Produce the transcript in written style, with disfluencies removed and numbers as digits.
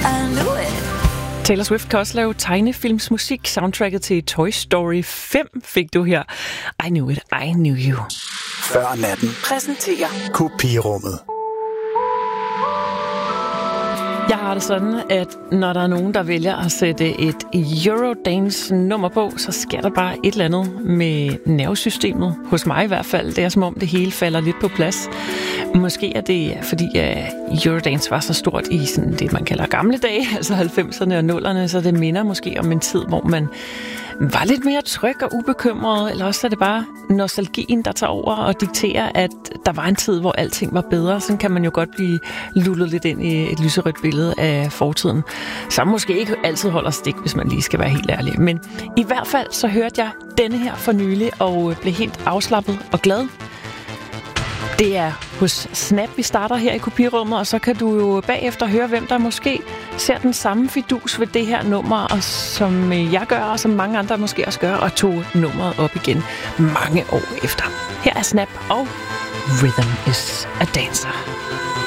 I knew it. Taylor Swift kan også lave tegnefilmsmusik. Soundtracket til Toy Story 5 fik du her. I knew it, I knew you. Før natten Præsenterer Kopirummet. Jeg har det sådan, at når der er nogen, der vælger at sætte et Eurodance-nummer på, så sker der bare et eller andet med nervesystemet. Hos mig i hvert fald. Det er som om det hele falder lidt på plads. Måske er det, fordi Eurodance var så stort i sådan det, man kalder gamle dage, altså 90'erne og 0'erne, så det minder måske om en tid, hvor man var lidt mere tryg og ubekymret, eller også er det bare nostalgien, der tager over og dikterer, at der var en tid, hvor alting var bedre. Sådan kan man jo godt blive lullet lidt ind i et lyserødt billede af fortiden, som måske ikke altid holder stik, hvis man lige skal være helt ærlig. Men i hvert fald så hørte jeg denne her for nylig og blev helt afslappet og glad. Det er hos Snap, vi starter her i kopirummet, og så kan du jo bagefter høre, hvem der måske ser den samme fidus ved det her nummer, og som jeg gør, og som mange andre måske også gør, og tog nummeret op igen mange år efter. Her er Snap og Rhythm is a Dancer.